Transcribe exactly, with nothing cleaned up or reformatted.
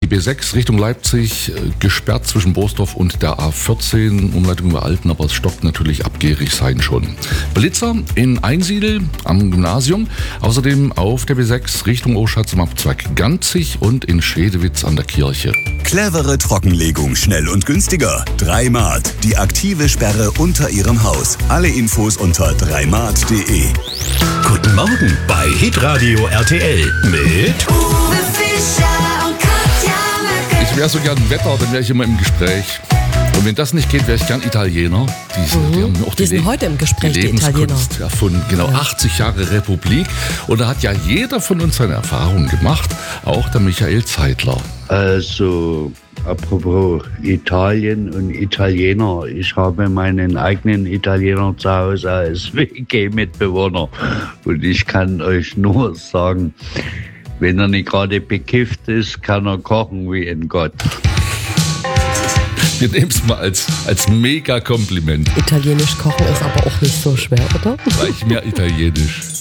B sechs Richtung Leipzig äh, gesperrt zwischen Borsdorf und der A vierzehn. Umleitung über Alten, aber es stockt natürlich ab Gerichshain schon. Blitzer in Einsiedel am Gymnasium. Außerdem auf der B sechs Richtung Oschatz am Abzweig Ganzig und in Schedewitz an der Kirche. Clevere Trockenlegung, schnell und günstiger. Dreimat, die aktive Sperre unter Ihrem Haus. Alle Infos unter dreimat punkt de. Guten Morgen bei Hitradio R T L mit Uwe Fischer und Katja Möcke. Ich wäre so gern Wetter, dann wäre ich immer im Gespräch. Und wenn das nicht geht, wäre ich gern Italiener. Die, Mhm. die haben auch Die die, sind Le- heute im Gespräch, die die Italiener. Lebenskunst erfunden. Genau, Ja. achtzig Jahre Republik. Und da hat ja jeder von uns seine Erfahrungen gemacht. Auch der Michael Zeitler. Also, apropos Italien und Italiener. Ich habe meinen eigenen Italiener zu Hause als W G-Mitbewohner. Und ich kann euch nur sagen, wenn er nicht gerade bekifft ist, kann er kochen wie ein Gott. Wir nehmen es mal als, als mega Kompliment. Italienisch kochen ist aber auch nicht so schwer, oder? Gleich mehr Italienisch.